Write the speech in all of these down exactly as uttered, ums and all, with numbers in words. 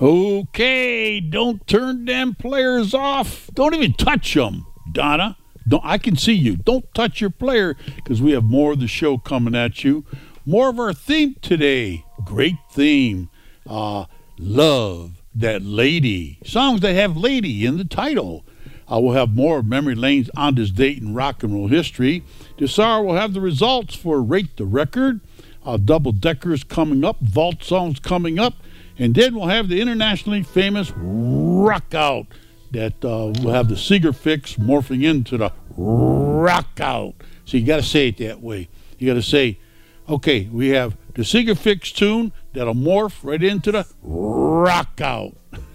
Okay, don't turn them players off. Don't even touch them, Donna. Don't, I can see you. Don't touch your player because we have more of the show coming at you. More of our theme today. Great theme. Uh, love that lady. Songs that have lady in the title. Uh, we'll have more of Memory Lane's On This Date in Rock and Roll History. This hour we'll have the results for Rate the Record. Uh, Double Deckers coming up. Vault Songs coming up. And then we'll have the internationally famous Rock Out that uh, will have the Seeger fix morphing into the Rock Out. So you got to say it that way. You got to say, okay, we have the Seeger fix tune that'll morph right into the Rock Out.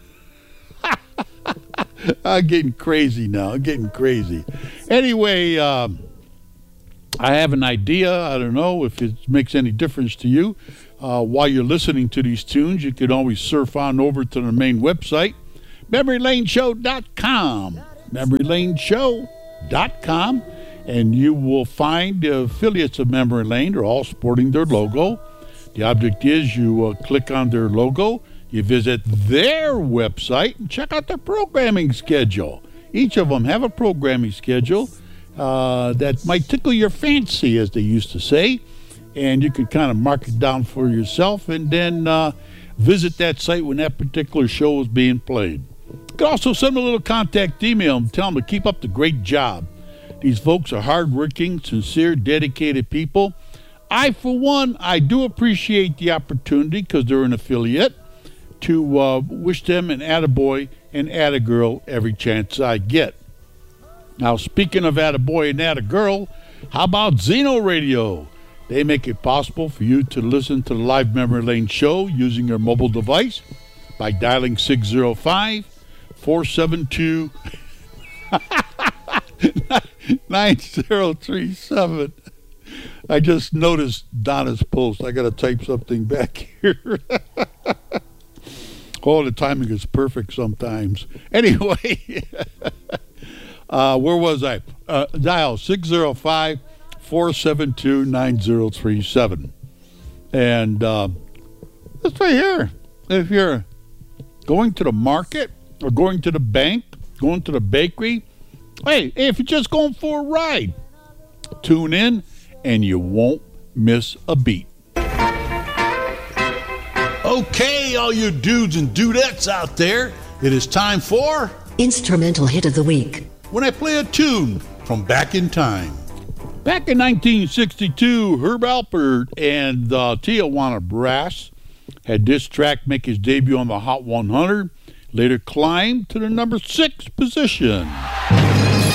I'm getting crazy now. I'm getting crazy. Anyway, um, I have an idea. I don't know if it makes any difference to you. Uh, while you're listening to these tunes, you can always surf on over to the main website, memory lane show dot com. memory lane show dot com. And you will find the affiliates of Memory Lane. They're all sporting their logo. The object is you uh, click on their logo, you visit their website, and check out their programming schedule. Each of them have a programming schedule uh, that might tickle your fancy, as they used to say. And you can kind of mark it down for yourself and then uh, visit that site when that particular show is being played. You can also send them a little contact email and tell them to keep up the great job. These folks are hardworking, sincere, dedicated people. I, for one, I do appreciate the opportunity, because they're an affiliate, to uh, wish them an attaboy and attagirl every chance I get. Now, speaking of attaboy and attagirl, how about Zeno Radio? They make it possible for you to listen to the live Memory Lane show using your mobile device by dialing six oh five, four seven two, nine oh three seven. I just noticed Donna's post. I got to type something back here. Oh, the timing is perfect sometimes. Anyway, uh, where was I? Uh, dial six oh five, four seven two, nine oh three seven. And uh, that's right here. If you're going to the market or going to the bank, going to the bakery, hey, if you're just going for a ride, tune in and you won't miss a beat. Okay, all you dudes and dudettes out there, it is time for Instrumental Hit of the Week. When I play a tune from back in time. Back in nineteen sixty-two, Herb Alpert and the Tijuana Brass had this track make his debut on the Hot one hundred, later climbed to the number six position.